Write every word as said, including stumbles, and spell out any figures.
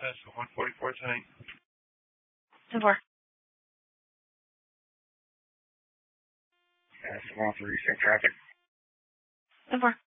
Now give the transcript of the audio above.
That's one forty-four tonight. ten four. That's one three six traffic. ten four.